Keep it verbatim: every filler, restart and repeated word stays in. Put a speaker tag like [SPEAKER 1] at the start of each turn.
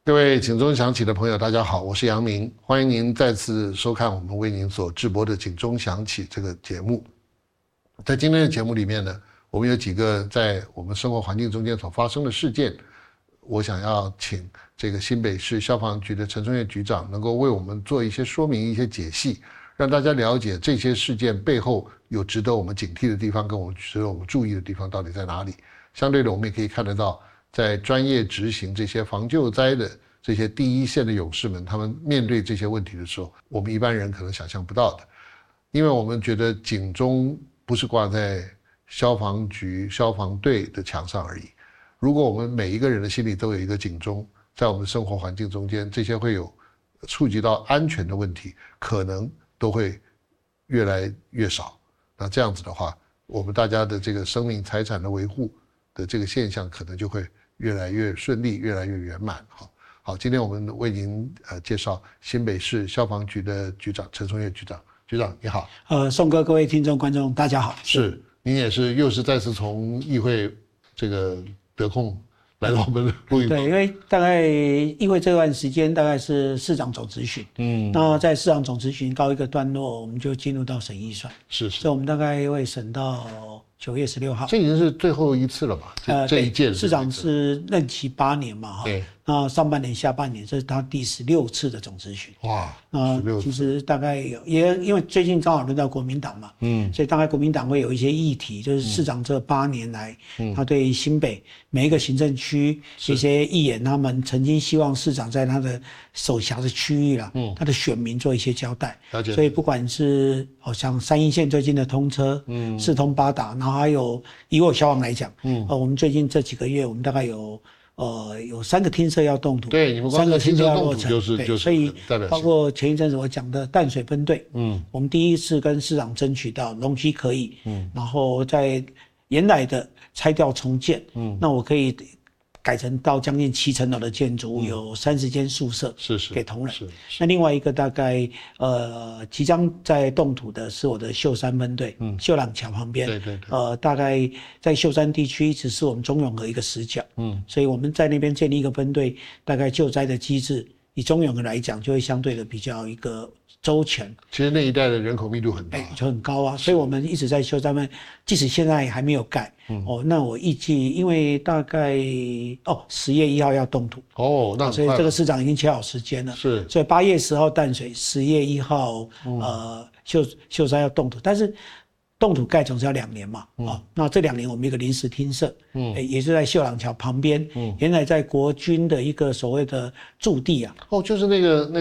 [SPEAKER 1] 各位警钟响起的朋友，大家好，我是杨明，欢迎您再次收看我们为您所直播的警钟响起这个节目。在今天的节目里面呢，我们有几个在我们生活环境中间所发生的事件，我想要请这个新北市消防局的陈春月局长能够为我们做一些说明、一些解析，让大家了解这些事件背后有值得我们警惕的地方，跟我们值得我们注意的地方到底在哪里。相对的，我们也可以看得到，在专业执行这些防救灾的这些第一线的勇士们，他们面对这些问题的时候，我们一般人可能想象不到的。因为我们觉得警钟不是挂在消防局、消防队的墙上而已。如果我们每一个人的心里都有一个警钟，在我们生活环境中间，这些会有触及到安全的问题，可能都会越来越少。那这样子的话，我们大家的这个生命财产的维护的这个现象，可能就会越来越顺利，越来越圆满。好，好，今天我们为您呃介绍新北市消防局的局长陈春月局长。局长你好。
[SPEAKER 2] 呃，宋哥，各位听众观众大家好。
[SPEAKER 1] 是，您也是又是再次从议会这个得空来到我们的录音棚。
[SPEAKER 2] 对，因为大概议会这段时间大概是市长总质询，嗯，那在市长总质询告一个段落，我们就进入到审预算，
[SPEAKER 1] 是是，
[SPEAKER 2] 所以我们大概会审到九月十六号。
[SPEAKER 1] 这已经是最后一次了吧？呃，这一届
[SPEAKER 2] 市长是任期八年嘛，哈，
[SPEAKER 1] 对，
[SPEAKER 2] 那上半年、下半年，这是他第十六次的总质询。
[SPEAKER 1] 哇，
[SPEAKER 2] 那其实大概有，也因为最近刚好轮到国民党嘛，嗯，所以大概国民党会有一些议题，就是市长这八年来，嗯，他对新北每一个行政区一些议员，他们曾经希望市长在他的手辖的区域啦，嗯，他的选民做一些交代。了解。所以不管是好像三鶯线最近的通车，嗯，四通八达，然后还有以我消防来讲，嗯，呃，我们最近这几个月，我们大概有。呃，有三个厅舍要动土，
[SPEAKER 1] 对，你们光
[SPEAKER 2] 三个
[SPEAKER 1] 厅
[SPEAKER 2] 舍要落成，
[SPEAKER 1] 就是就是，
[SPEAKER 2] 所以包括前一阵子我讲的淡水分队，嗯，我们第一次跟市长争取到容积可以，嗯，然后在原来的拆掉重建，嗯，那我可以改成到将近七层楼的建筑物，嗯，有三十间宿舍，是是给同仁。是是。那另外一个大概呃即将在动土的是我的秀山分队，嗯，秀朗桥旁边，对对对，呃大概在秀山地区一直是我们中永和一个死角，嗯，所以我们在那边建立一个分队，大概救灾的机制，以中永和来讲，就会相对的比较一个周全。
[SPEAKER 1] 其实那一带的人口密度很大，
[SPEAKER 2] 欸，就很高啊，所以我们一直在修他们，即使现在还没有盖，嗯，哦，那我预计，因为大概哦十月一号要动土，哦，那所以这个市长已经切好时间了，是，所以八月十号淡水，十月一号，嗯，呃秀秀山要动土，但是动土盖总是要两年嘛，嗯，哦，那这两年我们一个临时厅舍，嗯，欸，也是在秀朗桥旁边，嗯，原来在国军的一个所谓的驻地啊，
[SPEAKER 1] 哦，就是那个那。